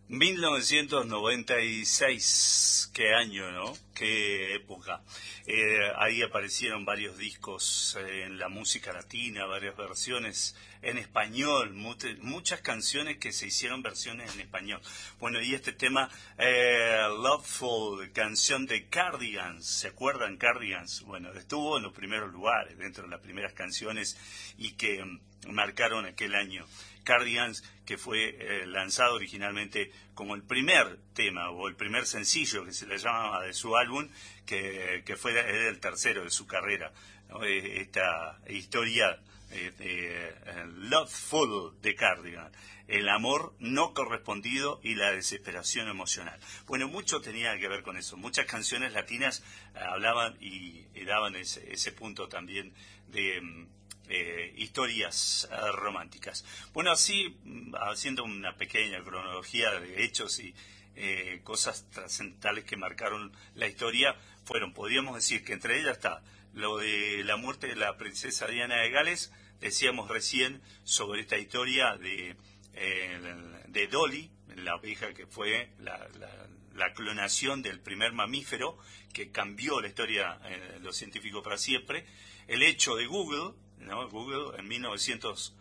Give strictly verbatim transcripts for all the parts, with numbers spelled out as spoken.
mil novecientos noventa y seis, qué año, ¿no? Qué época. Eh, ahí aparecieron varios discos eh, en la música latina, varias versiones en español, mute- muchas canciones que se hicieron versiones en español. Bueno, y este tema, eh, Loveful, canción de Cardigans, ¿se acuerdan Cardigans? Bueno, estuvo en los primeros lugares, dentro de las primeras canciones y que mm, marcaron aquel año. Cardigans, que fue eh, lanzado originalmente como el primer tema o el primer sencillo que se le llamaba de su álbum, que, que fue era el tercero de su carrera, ¿no? Eh, Esta historia eh, de eh, Loveful de Cardigan, el amor no correspondido y la desesperación emocional. Bueno, mucho tenía que ver con eso. Muchas canciones latinas eh, hablaban y, y daban ese, ese punto también de mm, eh, historias eh, románticas. Bueno, así, mm, haciendo una pequeña cronología de hechos y eh, cosas trascendentales que marcaron la historia, fueron, podríamos decir que entre ellas está lo de la muerte de la princesa Diana de Gales. Decíamos recién sobre esta historia de, eh, de Dolly, la oveja que fue la, la, la clonación del primer mamífero, que cambió la historia de eh, los científicos para siempre. El hecho de Google, ¿no? Google en mil novecientos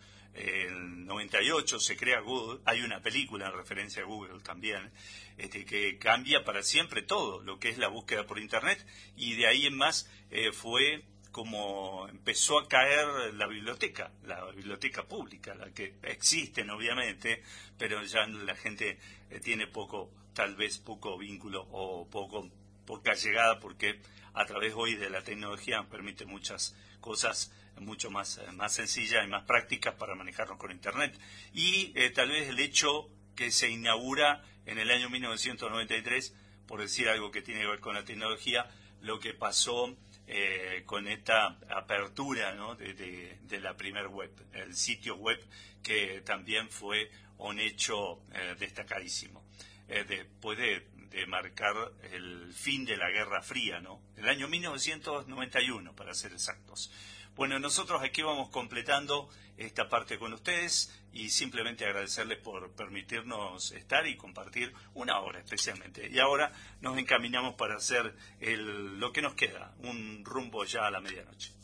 noventa y ocho se crea Google. Hay una película en referencia a Google también, este, que cambia para siempre todo lo que es la búsqueda por Internet, y de ahí en más eh, fue como empezó a caer la biblioteca, la biblioteca pública, la que existen obviamente, pero ya la gente eh, tiene poco, tal vez poco vínculo o poco poca llegada, porque a través hoy de la tecnología permite muchas cosas mucho más, más sencillas y más prácticas para manejarnos con Internet. Y eh, tal vez el hecho que se inaugura en el año mil novecientos noventa y tres, por decir algo que tiene que ver con la tecnología, lo que pasó eh, con esta apertura, ¿no? de, de, de la primer web, el sitio web, que también fue un hecho eh, destacadísimo. Eh, después de, de marcar el fin de la Guerra Fría, ¿no? El año mil novecientos noventa y uno, para ser exactos. Bueno, nosotros aquí vamos completando esta parte con ustedes y simplemente agradecerles por permitirnos estar y compartir una hora especialmente. Y ahora nos encaminamos para hacer el, lo que nos queda, un rumbo ya a la medianoche.